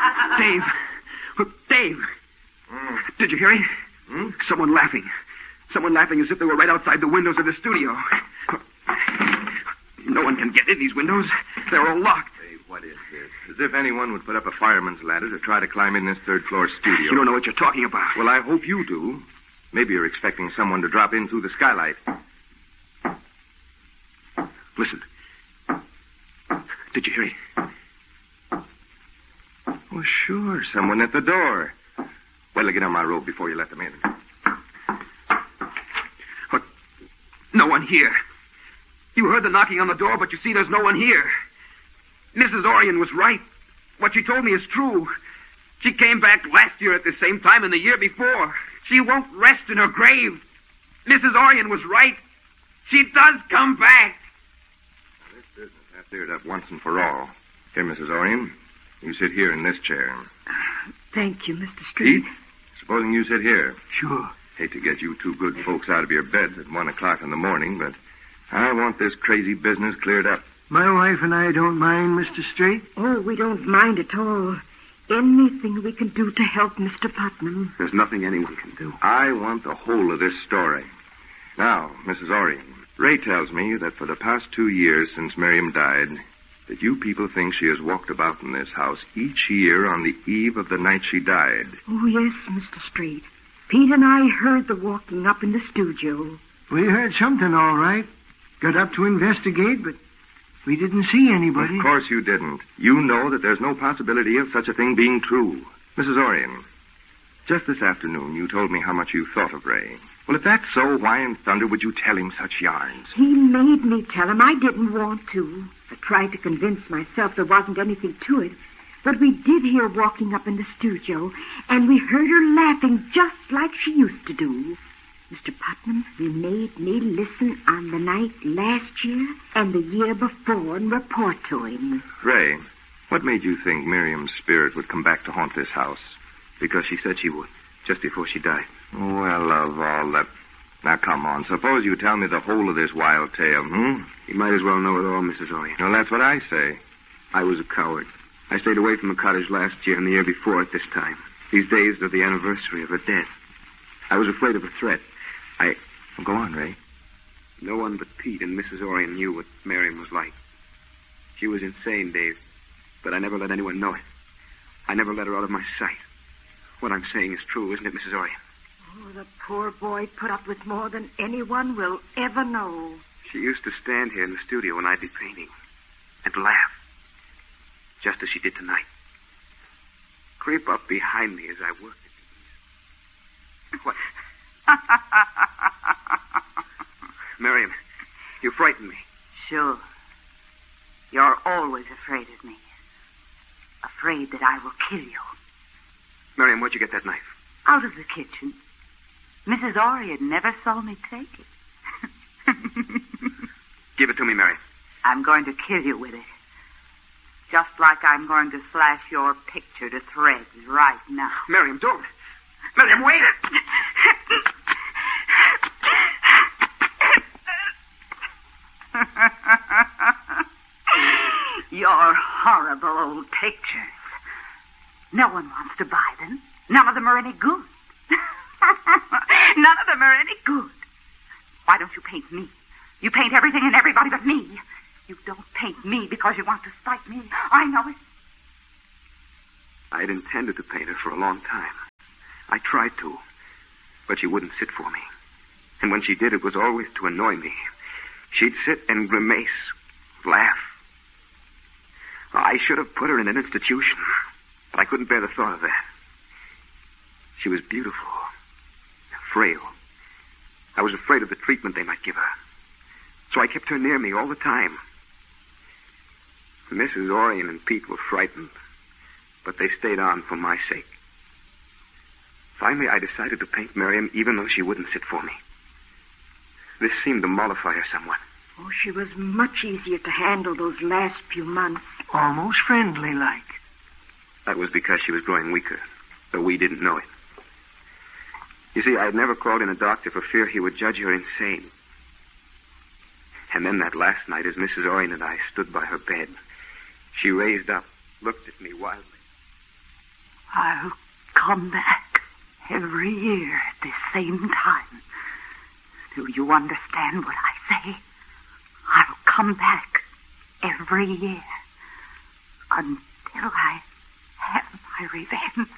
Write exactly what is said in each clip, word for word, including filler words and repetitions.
Dave. Dave. Mm. Did you hear it? Hmm? Someone laughing. Someone laughing as if they were right outside the windows of the studio. No one can get in these windows. They're all locked. Hey, what is this? As if anyone would put up a fireman's ladder to try to climb in this third-floor studio. You don't know what you're talking about. Well, I hope you do. Maybe you're expecting someone to drop in through the skylight. Listen. Did you hear it? Oh, sure. Someone at the door. Well, get on my robe before you let them in. What? No one here. You heard the knocking on the door, but you see there's no one here. Missus Orion was right. What she told me is true. She came back last year at the same time and the year before. She won't rest in her grave. Missus Orion was right. She does come back. Now, this business has cleared up once and for all. Here, Missus Orion, you sit here in this chair. Thank you, Mister Street. Pete, supposing you sit here. Sure. Hate to get you two good folks out of your beds at one o'clock in the morning, but I want this crazy business cleared up. My wife and I don't mind, Mister Straight. Oh, we don't mind at all. Anything we can do to help Mister Putnam. There's nothing anyone can do. I want the whole of this story. Now, Missus Orion, Ray tells me that for the past two years since Miriam died, that you people think she has walked about in this house each year on the eve of the night she died. Oh, yes, Mister Straight. Pete and I heard the walking up in the studio. We heard something, all right. Got up to investigate, but we didn't see anybody. Of course you didn't. You know that there's no possibility of such a thing being true. Missus Orion, just this afternoon you told me how much you thought of Ray. Well, if that's so, why in thunder would you tell him such yarns? He made me tell him. I didn't want to. I tried to convince myself there wasn't anything to it. But we did hear walking up in the studio, and we heard her laughing just like she used to do. Mister Putnam, he made me listen on the night last year and the year before and report to him. Ray, what made you think Miriam's spirit would come back to haunt this house? Because she said she would, just before she died. Well, of all that... Now, come on. Suppose you tell me the whole of this wild tale, hmm? You might as well know it all, Missus Orion. Well, that's what I say. I was a coward. I stayed away from the cottage last year and the year before at this time. These days are the anniversary of her death. I was afraid of a threat. I... Well, go on, Ray. No one but Pete and Missus Orion knew what Miriam was like. She was insane, Dave. But I never let anyone know it. I never let her out of my sight. What I'm saying is true, isn't it, Missus Orion? Oh, the poor boy put up with more than anyone will ever know. She used to stand here in the studio when I'd be painting and laugh. Just as she did tonight. Creep up behind me as I worked at these. What? Miriam, you frightened me. Sure. You're always afraid of me. Afraid that I will kill you. Miriam, where'd you get that knife? Out of the kitchen. Missus Orion never saw me take it. Give it to me, Miriam. I'm going to kill you with it. Just like I'm going to slash your picture to threads right now. Miriam, don't. Miriam, wait. Your horrible old pictures. No one wants to buy them. None of them are any good. None of them are any good. Why don't you paint me? You paint everything and everybody but me. You don't paint me because you want to spite me. I know it. I'd intended to paint her for a long time. I tried to, but she wouldn't sit for me. And when she did, it was always to annoy me. She'd sit and grimace, laugh. I should have put her in an institution, but I couldn't bear the thought of that. She was beautiful, frail. I was afraid of the treatment they might give her. So I kept her near me all the time. Missus Orion and Pete were frightened, but they stayed on for my sake. Finally, I decided to paint Miriam even though she wouldn't sit for me. This seemed to mollify her somewhat. Oh, she was much easier to handle those last few months. Almost friendly-like. That was because she was growing weaker, though we didn't know it. You see, I had never called in a doctor for fear he would judge her insane. And then that last night, as Missus Orion and I stood by her bed, she raised up, looked at me wildly. I'll come back every year at the same time. Do you understand what I say? I'll come back every year until I have my revenge.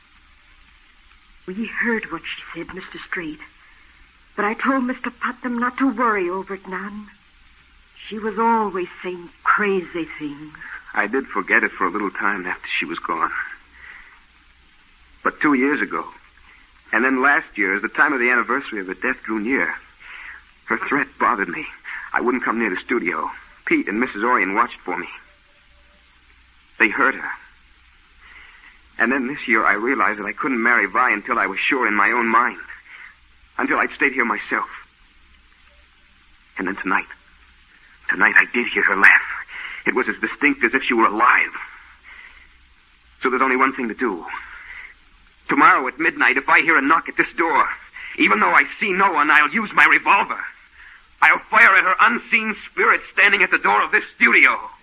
We heard what she said, Mister Straight. But I told Mister Putnam not to worry over it none. She was always saying crazy things. I did forget it for a little time after she was gone. But two years ago, and then last year, as the time of the anniversary of her death drew near, her threat bothered me. I wouldn't come near the studio. Pete and Missus Orion watched for me. They heard her. And then this year I realized that I couldn't marry Vi until I was sure in my own mind. Until I'd stayed here myself. And then tonight, tonight I did hear her laugh. It was as distinct as if she were alive. So there's only one thing to do. Tomorrow at midnight, if I hear a knock at this door, even though I see no one, I'll use my revolver. I'll fire at her unseen spirit standing at the door of this studio.